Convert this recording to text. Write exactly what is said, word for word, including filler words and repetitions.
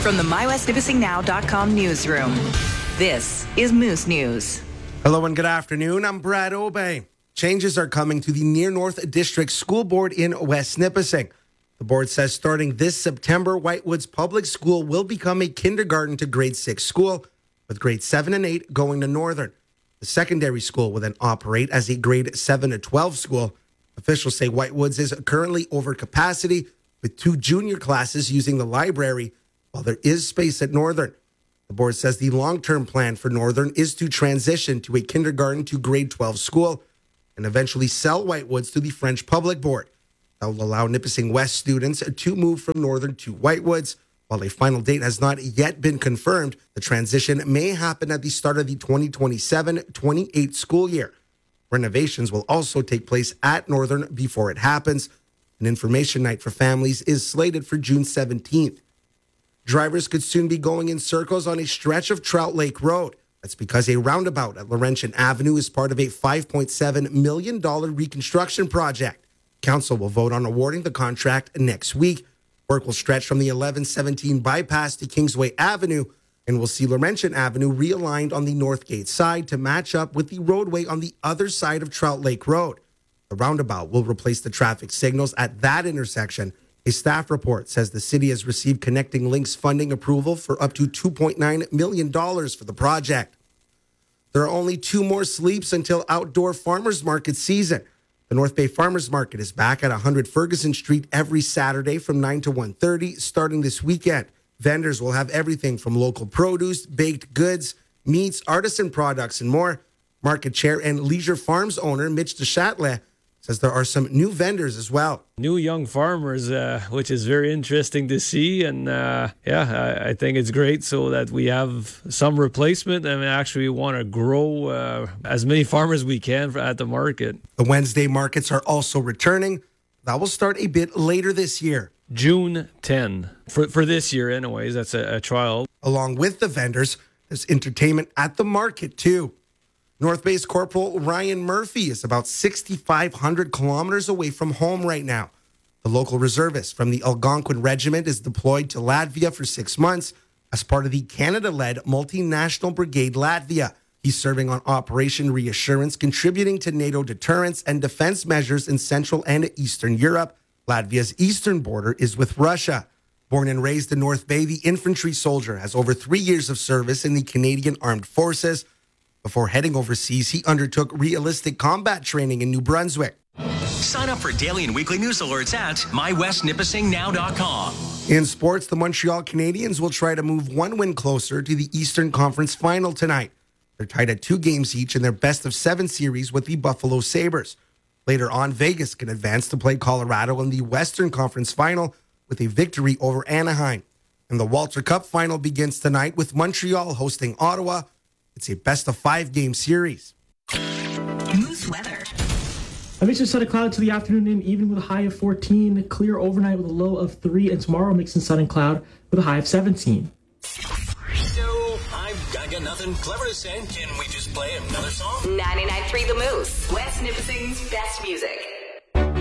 From the my west nipissing now dot com newsroom, this is Moose News. Hello and good afternoon. I'm Brad Obey. Changes are coming to the Near North District School Board in West Nipissing. The board says starting this September, Whitewoods Public School will become a kindergarten to grade six school, with grade seven and eight going to Northern. The secondary school will then operate as a grade seven to twelve school. Officials say Whitewoods is currently over capacity, with two junior classes using the library, while there is space at Northern. The board says the long-term plan for Northern is to transition to a kindergarten to grade twelve school and eventually sell Whitewoods to the French Public Board. That will allow Nipissing West students to move from Northern to Whitewoods. While a final date has not yet been confirmed, the transition may happen at the start of the twenty twenty-seven twenty-eight school year. Renovations will also take place at Northern before it happens. An information night for families is slated for June seventeenth. Drivers could soon be going in circles on a stretch of Trout Lake Road. That's because a roundabout at Laurentian Avenue is part of a five point seven million dollars reconstruction project. Council will vote on awarding the contract next week. Work will stretch from the eleven seventeen bypass to Kingsway Avenue, and we'll see Laurentian Avenue realigned on the Northgate side to match up with the roadway on the other side of Trout Lake Road. The roundabout will replace the traffic signals at that intersection. A staff report says the city has received Connecting Links funding approval for up to two point nine million dollars for the project. There are only two more sleeps until outdoor farmers market season. The North Bay Farmers Market is back at one hundred Ferguson Street every Saturday from nine to one thirty starting this weekend. Vendors will have everything from local produce, baked goods, meats, artisan products, and more. Market chair and Leisure Farms owner Mitch DeChâtelet says there are some new vendors as well. New young farmers, uh, which is very interesting to see. And uh, yeah, I, I think it's great so that we have some replacement and we actually want to grow uh, as many farmers we can at the market. The Wednesday markets are also returning. That will start a bit later this year. June tenth. For, for this year anyways, that's a, a trial. Along with the vendors, there's entertainment at the market too. North Bay's Corporal Ryan Murphy is about six thousand five hundred kilometers away from home right now. The local reservist from the Algonquin Regiment is deployed to Latvia for six months as part of the Canada-led multinational brigade Latvia. He's serving on Operation Reassurance, contributing to NATO deterrence and defense measures in Central and Eastern Europe. Latvia's eastern border is with Russia. Born and raised in North Bay, the infantry soldier has over three years of service in the Canadian Armed Forces. Before heading overseas, he undertook realistic combat training in New Brunswick. Sign up for daily and weekly news alerts at my west nipissing now dot com. In sports, the Montreal Canadiens will try to move one win closer to the Eastern Conference Final tonight. They're tied at two games each in their best of seven series with the Buffalo Sabres. Later on, Vegas can advance to play Colorado in the Western Conference Final with a victory over Anaheim. And the Walter Cup Final begins tonight with Montreal hosting Ottawa. It's a best-of-five game series. Moose weather. A mix of sun and cloud to the afternoon and evening with a high of fourteen. Clear overnight with a low of three. And tomorrow, mix of sun and cloud with a high of seventeen. So, I've I got nothing clever to say. Can we just play another song? ninety-nine point three The Moose, West Nipissing's best music.